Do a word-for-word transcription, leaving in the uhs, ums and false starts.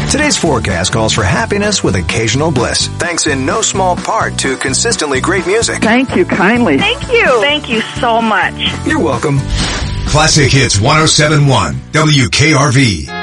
Today's forecast calls for happiness with occasional bliss, thanks in no small part to consistently great music. Thank you kindly. Thank you. Thank you so much. You're welcome. Classic Hits one oh seven point one, W K R V.